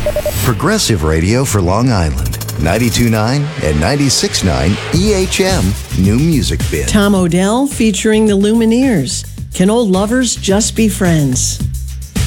Progressive radio for Long Island. 92.9 and 96.9 EHM New Music Bid. Tom Odell featuring the Lumineers. Can old lovers just be friends?